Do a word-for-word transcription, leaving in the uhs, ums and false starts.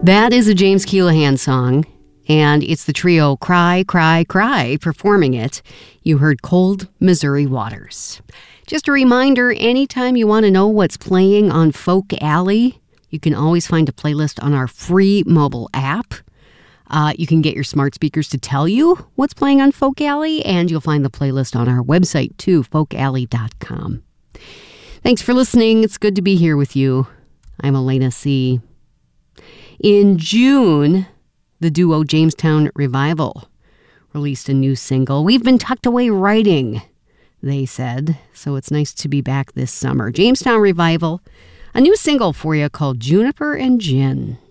That is a James Keelaghan song, and it's the trio Cry, Cry, Cry performing it. You heard Cold Missouri Waters. Just a reminder, anytime you want to know what's playing on Folk Alley, you can always find a playlist on our free mobile app. Uh, you can get your smart speakers to tell you what's playing on Folk Alley, and you'll find the playlist on our website too, folk alley dot com. Thanks for listening. It's good to be here with you. I'm Elena C. In June, the duo Jamestown Revival released a new single. We've been tucked away writing, they said, so it's nice to be back this summer. Jamestown Revival, a new single for you called Juniper and Gin.